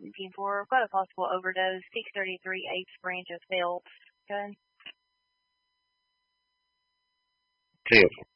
10-4. I've got a possible overdose, 633 8th branch of Phelps. Good. 10-4.